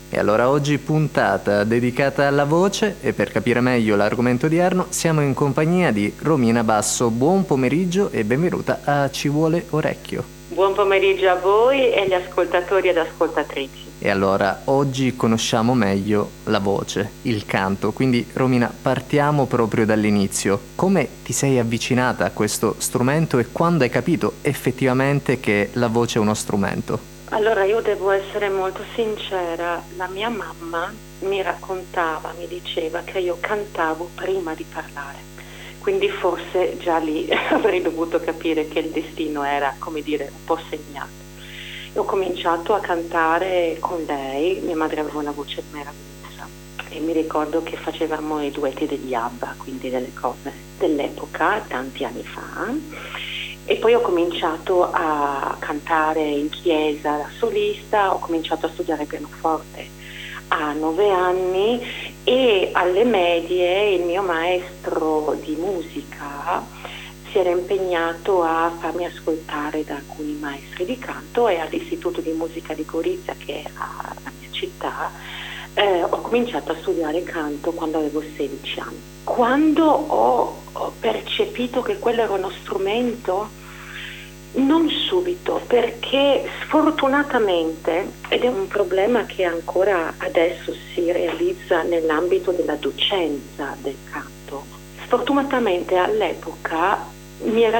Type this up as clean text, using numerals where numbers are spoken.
E allora oggi puntata dedicata alla voce e per capire meglio l'argomento odierno siamo in compagnia di Romina Basso. Buon pomeriggio e benvenuta a Ci vuole orecchio. Buon pomeriggio a voi e agli ascoltatori ed ascoltatrici. E allora oggi conosciamo meglio la voce, il canto, quindi Romina partiamo proprio dall'inizio. Come ti sei avvicinata a questo strumento e quando hai capito effettivamente che la voce è uno strumento? Allora io devo essere molto sincera, la mia mamma mi raccontava, mi diceva che io cantavo prima di parlare, quindi forse già lì avrei dovuto capire che il destino era, come dire, un po' segnato. Ho cominciato a cantare con lei, mia madre aveva una voce meravigliosa e mi ricordo che facevamo i duetti degli ABBA, quindi delle cose dell'epoca, tanti anni fa. E poi ho cominciato a cantare in chiesa da solista, ho cominciato a studiare pianoforte a 9 anni e alle medie il mio maestro di musica si era impegnato a farmi ascoltare da alcuni maestri di canto e all'Istituto di Musica di Gorizia, che era la mia città, ho cominciato a studiare canto quando avevo 16 anni. Quando ho percepito che quello era uno strumento, non subito, perché sfortunatamente, ed è un problema che ancora adesso si realizza nell'ambito della docenza del canto, sfortunatamente all'epoca mi era